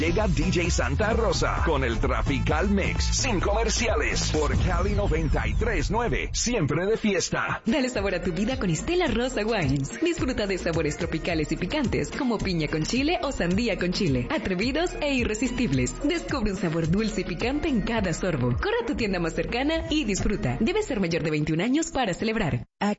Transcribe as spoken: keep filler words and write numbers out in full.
Llega D J Santa Rosa con el Tropical Mix, sin comerciales, por Cali noventa y tres punto nueve, siempre de fiesta. Dale sabor a tu vida con Stella Rosa Wines. Disfruta de sabores tropicales y picantes como piña con chile o sandía con chile, atrevidos e irresistibles. Descubre un sabor dulce y picante en cada sorbo. Corre a tu tienda más cercana y disfruta. Debes ser mayor de veintiún años para celebrar. Aquí